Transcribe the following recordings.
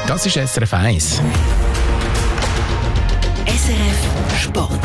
Das ist SRF 1. SRF Sport.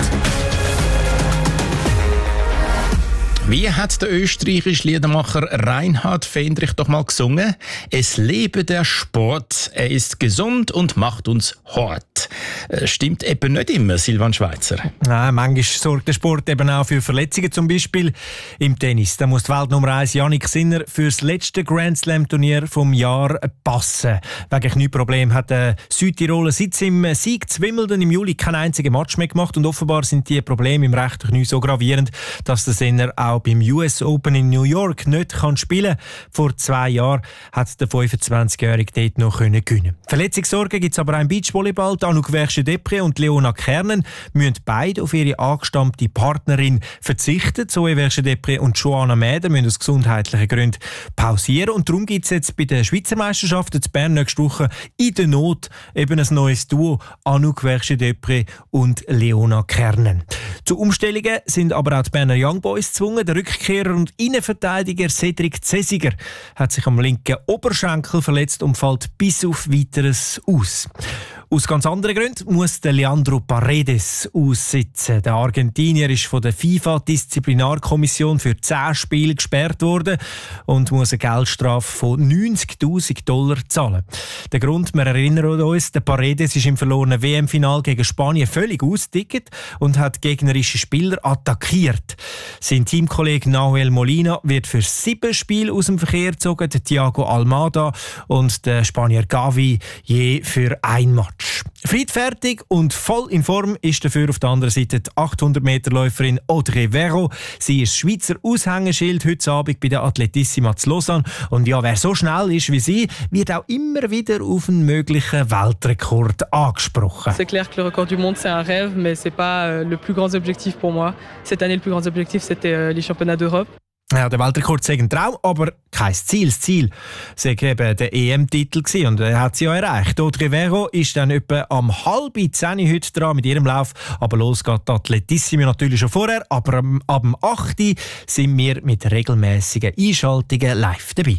Wie hat der österreichische Liedermacher Reinhard Fendrich doch mal gesungen? Es lebe der Sport, er ist gesund und macht uns hart. Stimmt eben nicht immer, Silvan Schweizer. Nein, manchmal sorgt der Sport eben auch für Verletzungen, zum Beispiel im Tennis. Da muss die Weltnummer 1 Jannik Sinner für das letzte Grand Slam Turnier vom Jahr passen. Wegen Knieproblemen hat der Südtiroler seit im Sieg zu Wimbledon im Juli keinen einzigen Match mehr gemacht und offenbar sind die Probleme im rechten Knie so gravierend, dass der Sinner auch beim US Open in New York nicht spielen kann. Vor 2 Jahren hat der 25-Jährige dort noch gewinnen. Verletzungssorgen gibt es aber auch im Beachvolleyball. Anouk Versche-Depré und Leona Kernen müssen beide auf ihre angestammte Partnerin verzichten. Zoe Versche-Depré und Joanna Mäder müssen aus gesundheitlichen Gründen pausieren. Und darum gibt es jetzt bei den Schweizer Meisterschaften in Bern nächste Woche in der Not eben ein neues Duo, Anouk Versche-Depré und Leona Kernen. Zu Umstellungen sind aber auch die Berner Young Boys gezwungen. Der Rückkehrer und Innenverteidiger Cedric Cesiger hat sich am linken Oberschenkel verletzt und fällt bis auf Weiteres aus. Aus ganz anderen Gründen muss der Leandro Paredes aussitzen. Der Argentinier ist von der FIFA-Disziplinarkommission für 10 Spiele gesperrt worden und muss eine Geldstrafe von $90.000 zahlen. Der Grund, wir erinnern uns, der Paredes ist im verlorenen WM-Final gegen Spanien völlig ausgedickt und hat gegnerische Spieler attackiert. Sein Teamkollege Nahuel Molina wird für 7 Spiele aus dem Verkehr gezogen, der Thiago Almada und der Spanier Gavi je für 1 Match. Friedfertig und voll in Form ist dafür auf der anderen Seite die 800-Meter-Läuferin Audrey Verreau. Sie ist Schweizer Aushängeschild heute Abend bei der Atletissima zu Lausanne. Und ja, wer so schnell ist wie sie, wird auch immer wieder auf einen möglichen Weltrekord angesprochen. C'est clair que le record du monde c'est un rêve, mais c'est pas le plus grand objectif pour moi. Cette année le plus grand objectif c'était les championnats d'Europe. Ja, der Weltrekord sei ein Traum, aber kein Ziel. Das Ziel sei eben der EM-Titel gewesen und er hat sie ja erreicht. Audrey Verreau ist dann etwa am 9:30 heute dran mit ihrem Lauf. Aber los geht die Atletissima natürlich schon vorher. Aber ab dem 8 sind wir mit regelmäßigen Einschaltungen live dabei.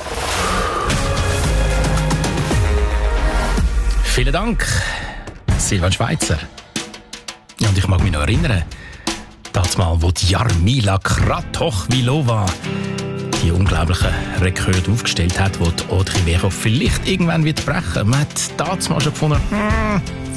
Vielen Dank, Silvan Schweizer. Ja, und ich mag mich noch erinnern, das Mal, wo die Jarmila Kratochvilova die unglaublichen Rekorde aufgestellt hat, die Audrey Verreau vielleicht irgendwann wird brechen. Man hat das Mal schon gefunden,